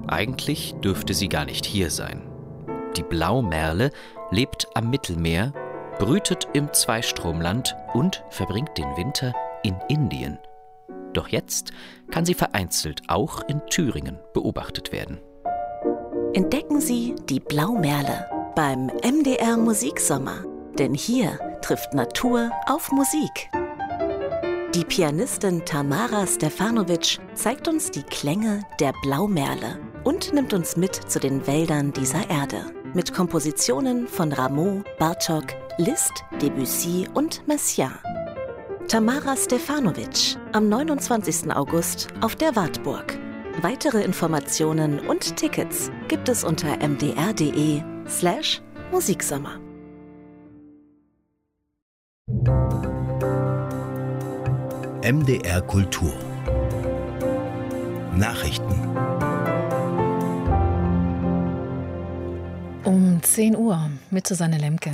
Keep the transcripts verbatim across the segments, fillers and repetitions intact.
Eigentlich dürfte sie gar nicht hier sein. Die Blaumerle lebt am Mittelmeer, brütet im Zweistromland und verbringt den Winter in Indien. Doch jetzt kann sie vereinzelt auch in Thüringen beobachtet werden. Entdecken Sie die Blaumerle beim M D R Musiksommer. Denn hier trifft Natur auf Musik. Die Pianistin Tamara Stefanovic zeigt uns die Klänge der Blaumerle und nimmt uns mit zu den Wäldern dieser Erde. Mit Kompositionen von Rameau, Bartók, Liszt, Debussy und Messiaen. Tamara Stefanovic am neunundzwanzigsten August auf der Wartburg. Weitere Informationen und Tickets gibt es unter mdr.de slash Musiksommer. M D R Kultur Nachrichten Um zehn Uhr mit Susanne Lemke.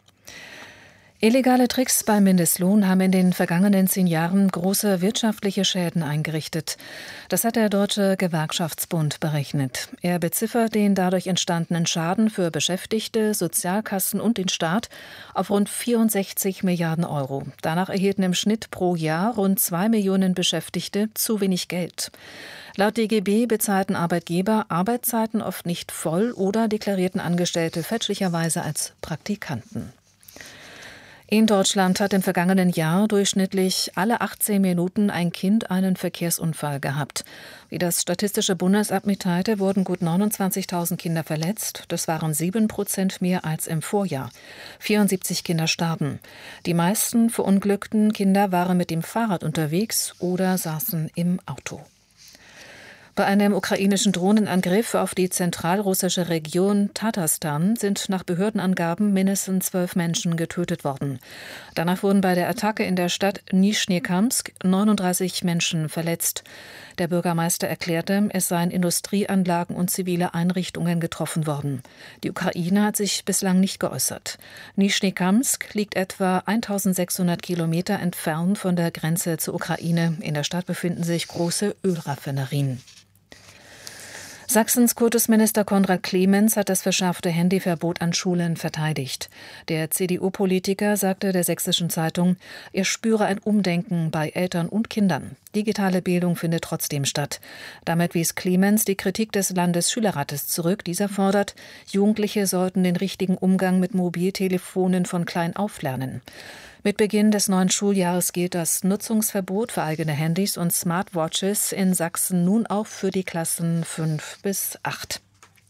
Illegale Tricks beim Mindestlohn haben in den vergangenen zehn Jahren große wirtschaftliche Schäden eingerichtet. Das hat der Deutsche Gewerkschaftsbund berechnet. Er beziffert den dadurch entstandenen Schaden für Beschäftigte, Sozialkassen und den Staat auf rund vierundsechzig Milliarden Euro. Danach erhielten im Schnitt pro Jahr rund zwei Millionen Beschäftigte zu wenig Geld. Laut D G B bezahlten Arbeitgeber Arbeitszeiten oft nicht voll oder deklarierten Angestellte fälschlicherweise als Praktikanten. In Deutschland hat im vergangenen Jahr durchschnittlich alle achtzehn Minuten ein Kind einen Verkehrsunfall gehabt. Wie das Statistische Bundesamt mitteilte, wurden gut neunundzwanzigtausend Kinder verletzt. Das waren sieben Prozent mehr als im Vorjahr. vierundsiebzig Kinder starben. Die meisten verunglückten Kinder waren mit dem Fahrrad unterwegs oder saßen im Auto. Bei einem ukrainischen Drohnenangriff auf die zentralrussische Region Tatarstan sind nach Behördenangaben mindestens zwölf Menschen getötet worden. Danach wurden bei der Attacke in der Stadt Nischnekamsk neununddreißig Menschen verletzt. Der Bürgermeister erklärte, es seien Industrieanlagen und zivile Einrichtungen getroffen worden. Die Ukraine hat sich bislang nicht geäußert. Nischnekamsk liegt etwa eintausendsechshundert Kilometer entfernt von der Grenze zur Ukraine. In der Stadt befinden sich große Ölraffinerien. Sachsens Kultusminister Konrad Clemens hat das verschärfte Handyverbot an Schulen verteidigt. Der C D U-Politiker sagte der Sächsischen Zeitung, er spüre ein Umdenken bei Eltern und Kindern. Digitale Bildung findet trotzdem statt. Damit wies Clemens die Kritik des Landesschülerrates zurück. Dieser fordert, Jugendliche sollten den richtigen Umgang mit Mobiltelefonen von klein auf lernen. Mit Beginn des neuen Schuljahres gilt das Nutzungsverbot für eigene Handys und Smartwatches in Sachsen nun auch für die Klassen fünf bis acht.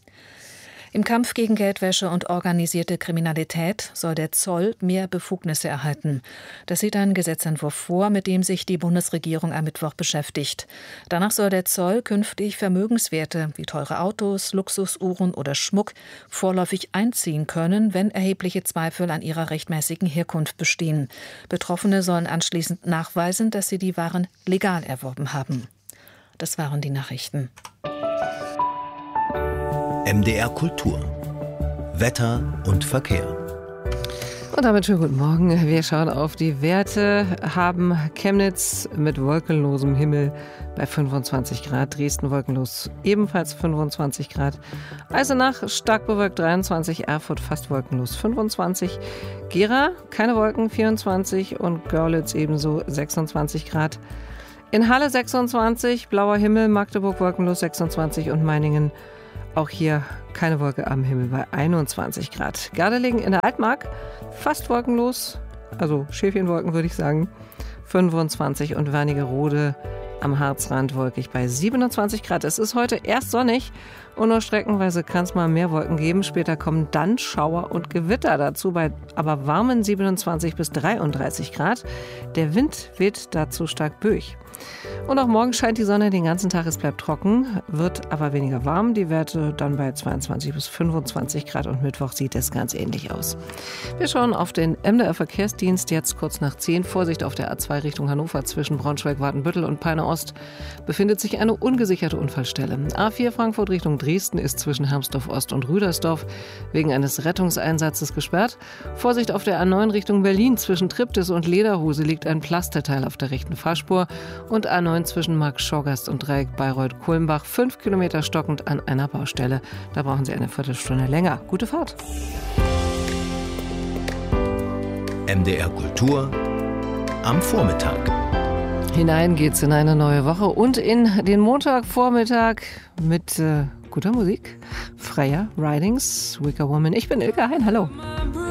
Im Kampf gegen Geldwäsche und organisierte Kriminalität soll der Zoll mehr Befugnisse erhalten. Das sieht ein Gesetzentwurf vor, mit dem sich die Bundesregierung am Mittwoch beschäftigt. Danach soll der Zoll künftig Vermögenswerte wie teure Autos, Luxusuhren oder Schmuck vorläufig einziehen können, wenn erhebliche Zweifel an ihrer rechtmäßigen Herkunft bestehen. Betroffene sollen anschließend nachweisen, dass sie die Waren legal erworben haben. Das waren die Nachrichten. M D R Kultur. Wetter und Verkehr. Und damit schönen guten Morgen. Wir schauen auf die Werte, haben Chemnitz mit wolkenlosem Himmel bei fünfundzwanzig Grad, Dresden wolkenlos ebenfalls fünfundzwanzig Grad, Eisenach stark bewölkt dreiundzwanzig, Erfurt fast wolkenlos fünfundzwanzig, Gera keine Wolken vierundzwanzig und Görlitz ebenso sechsundzwanzig Grad. In Halle sechsundzwanzig, blauer Himmel, Magdeburg wolkenlos sechsundzwanzig und Meiningen auch hier keine Wolke am Himmel bei einundzwanzig Grad. Gardelegen in der Altmark fast wolkenlos, also Schäfchenwolken würde ich sagen, fünfundzwanzig und Wernigerode am Harzrand wolkig bei siebenundzwanzig Grad. Es ist heute erst sonnig und nur streckenweise kann es mal mehr Wolken geben. Später kommen dann Schauer und Gewitter dazu bei aber warmen siebenundzwanzig bis dreiunddreißig Grad. Der Wind weht dazu stark böig. Und auch morgen scheint die Sonne den ganzen Tag, es bleibt trocken, wird aber weniger warm. Die Werte dann bei zweiundzwanzig bis fünfundzwanzig Grad und Mittwoch sieht es ganz ähnlich aus. Wir schauen auf den M D R Verkehrsdienst, jetzt kurz nach zehn. Vorsicht auf der A zwei Richtung Hannover zwischen Braunschweig, Watenbüttel und Peine Ost befindet sich eine ungesicherte Unfallstelle. A vier Frankfurt Richtung Dresden ist zwischen Hermsdorf Ost und Rüdersdorf wegen eines Rettungseinsatzes gesperrt. Vorsicht auf der A neun Richtung Berlin zwischen Triptis und Lederhose liegt ein Pflasterteil auf der rechten Fahrspur. Und A neun zwischen Marktschorgast und Dreieck Bayreuth-Kulmbach. Fünf Kilometer stockend an einer Baustelle. Da brauchen Sie eine Viertelstunde länger. Gute Fahrt. M D R Kultur am Vormittag. Hinein geht's in eine neue Woche und in den Montagvormittag mit äh, guter Musik. Freya Ridings, Wicker Woman. Ich bin Ilka Hein, hallo.